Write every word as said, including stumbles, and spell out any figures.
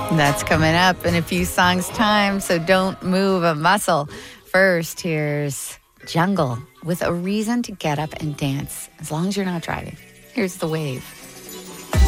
That's coming up in a few songs' time, so don't move a muscle. First, here's Jungle with a reason to get up and dance, as long as you're not driving. Here's The Wave.